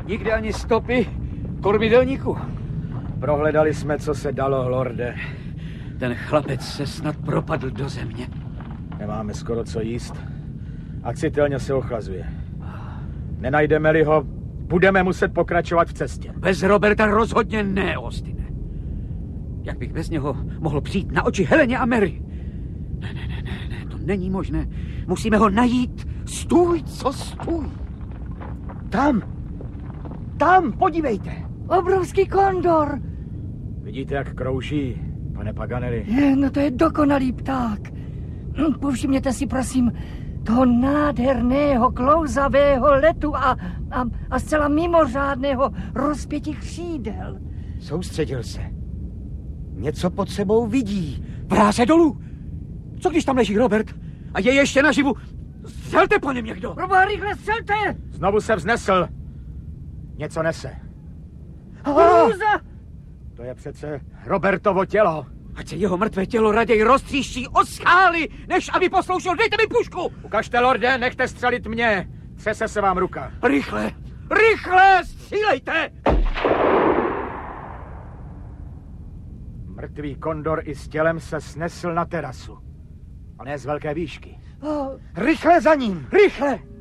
Nikde ani stopy kormidelníku. Prohledali jsme, co se dalo, lorde. Ten chlapec se snad propadl do země. Nemáme skoro co jíst. A citelně se ochlazuje. Nenajdeme-li ho, budeme muset pokračovat v cestě. Bez Roberta rozhodně ne, Austine. Jak bych bez něho mohl přijít na oči Heleně a Mary? Ne, to není možné. Musíme ho najít. Stůj, co stůj. Tam, podívejte. Obrovský kondor. Vidíte, jak krouží, pane Paganelli? No to je dokonalý pták. Povšimněte si, prosím, toho nádherného, klouzavého letu a zcela mimořádného rozpětí křídel. Soustředil se. Něco pod sebou vidí. Vrá se dolů. Co když tam leží Robert a je ještě naživu? Střelte po něm někdo. Proboha, rychle střelte! Znovu se vznesl. Něco nese. Hrůza! To je přece Robertovo tělo. Ať se jeho mrtvé tělo raději roztříští o skály, než aby posloušel. Dejte mi pušku! Ukažte, lorde, nechte střelit mě. Třese se vám ruka. Rychle, rychle, střílejte! Mrtvý kondor i s tělem se snesl na terasu. On je z velké výšky. Rychle za ním! Rychle!